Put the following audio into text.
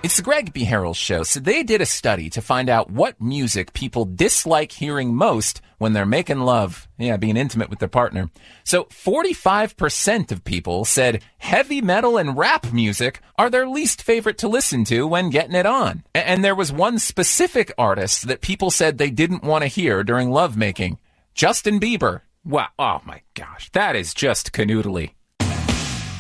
It's the Greg B. Harrell Show. So they did a study to find out what music people dislike hearing most when they're making love. Yeah, being intimate with their partner. So 45% of people said heavy metal and rap music are their least favorite to listen to when getting it on. And there was one specific artist that people said they didn't want to hear during lovemaking. Justin Bieber. Wow. Oh my gosh. That is just canoodly.